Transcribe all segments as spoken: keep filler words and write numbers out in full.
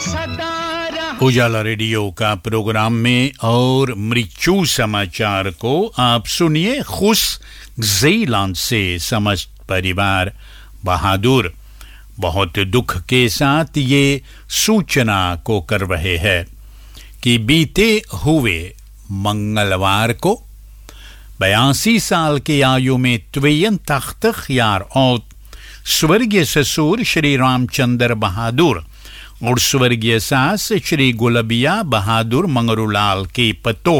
उजाला रेडियो का प्रोग्राम में और मृत्यु समाचार को आप सुनिए। खुश ज़ीलैंड से समस्त परिवार बहादुर बहुत दुख के साथ ये सूचना को कर रहे हैं कि बीते हुए मंगलवार को बयासी साल की आयु में त्वेयन तख्त ख्यार और स्वर्गीय ससुर श्री रामचंद्र बहादुर और स्वर्गीय सास श्री गुलबिया बहादुर मंगरूलाल के पतो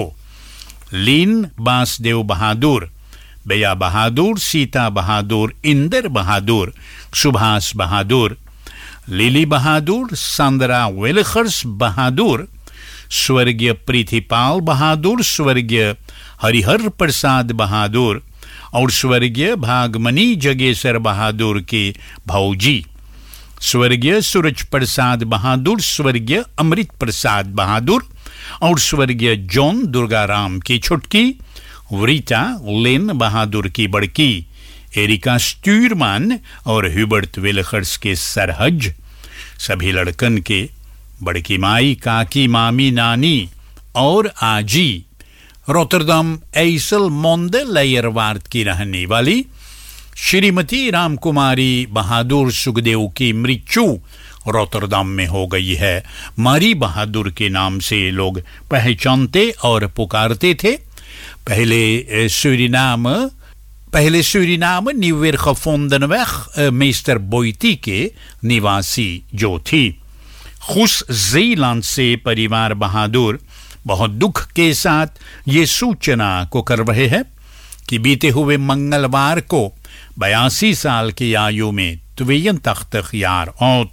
लीन बासदेव बहादुर, बेया बहादुर, सीता बहादुर, इंदर बहादुर, सुभाष बहादुर, लिली बहादुर, संदरा वेलखर्स बहादुर, स्वर्गीय प्रीतिपाल बहादुर, स्वर्गीय हरिहर प्रसाद बहादुर और स्वर्गीय भागमनी जगेसर बहादुर के भौजी, स्वर्गीय सूरज प्रसाद बहादुर, स्वर्गीय अमृत प्रसाद बहादुर और स्वर्गीय जॉन दुर्गाराम की छुटकी, वरीता लेन बहादुर की बड़की, एरिका स्टूरमैन और ह्यूबर्ट वेलखर्स के सरहज, सभी लड़कन के बड़की माई, काकी, मामी, नानी और आजी रोटरडम एसल मोंडे लेयरवार्ड की रहने वाली श्रीमती रामकुमारी बहादुर सुखदेव की मृत्यु रोटरडम में हो गई है। मारी बहादुर के नाम से लोग पहचानते और पुकारते थे। पहले सूरीनाम पहले सूरीनाम न्यूवेर gevonden मेस्टर बोइती के निवासी जो थी। खुश ज़ीलैंड से परिवार बहादुर बहुत दुख के साथ ये सूचना को कर रहे हैं कि बीते हुए मंगलवार को बयासी साल की आयु में त्वेयन तख्त ख्यार और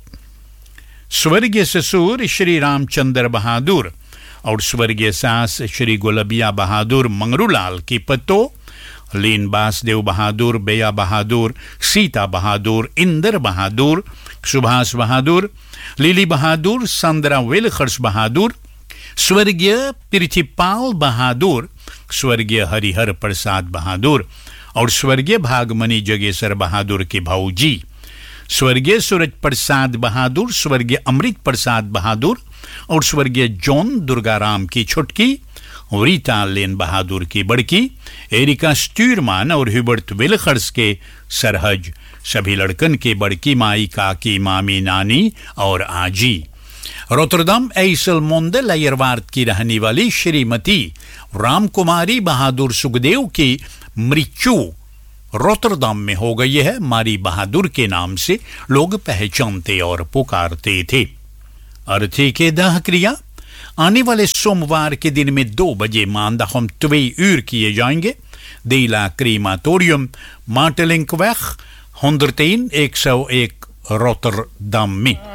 स्वर्गीय ससुर श्री रामचंद्र बहादुर और स्वर्गीय सास श्री गुलबिया बहादुर मंगरूलाल की पतो लीन बासदेव बहादुर, बेया बहादुर, सीता बहादुर, इंदर बहादुर, सुभाष बहादुर, लिली बहादुर, संदरा वेलखर्स बहादुर, स्वर्गीय प्रीतिपाल बहादुर, स्वर्गीय हरिहर प्रसाद बहादुर और स्वर्गीय भागमनी जगेसर बहादुर के भौजी, स्वर्गीय सूरज प्रसाद बहादुर, स्वर्गीय अमृत प्रसाद बहादुर और स्वर्गीय जॉन दुर्गाराम की छुटकी, रीता लेन बहादुर की बड़की, एरिका स्टूरमैन और ह्यूबर्ट वेलखर्स के सरहज, सभी लड़कन के बड़की माई, काकी, मामी, नानी और आजी रोटरडम एसल मोंडे लेयरवार्ड की रहने वाली श्रीमती रामकुमारी बहादुर सुखदेव की मृत्यु रोटरडम में हो गई है। मारी बहादुर के नाम से लोग पहचानते और पुकारते थे। अर्थी के दाह क्रिया आने वाले सोमवार के दिन में दो बजे मानदा हम त्वे उर किए जाएंगे। देला क्रीमाटोरियम मार्टेलिंकवेग हंड्रेड एक सौ एक रोटरडम में।